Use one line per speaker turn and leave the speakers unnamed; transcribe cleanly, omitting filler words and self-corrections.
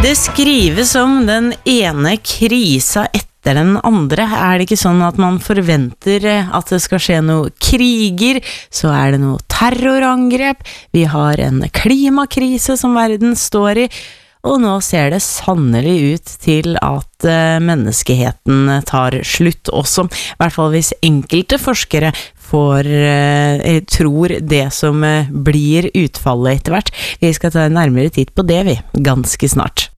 Det skrives om den ene krisa etter den andre. Det ikke sånn at man forventer at det skal skje noe kriger, så det noe terrorangrep, vi har en klimakrise som verden står i, og nå ser det sannelig ut til at menneskeheten tar slutt også, I hvert fall hvis enkelte forskere tror det som blir utfallet etter hvert. Vi skal ta en nærmere titt på det ganske snart.